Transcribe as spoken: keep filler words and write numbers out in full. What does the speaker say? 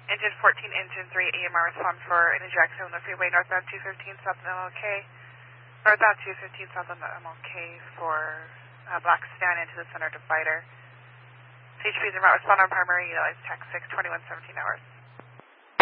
Engine fourteen, engine three, A M R respond for an ejection on the freeway northbound two fifteen south of M L K. Northbound two fifteen south of M L K for uh, Black Sedan into the center divider. C H P is in route respond on primary, utilize tech six twenty-one seventeen hours.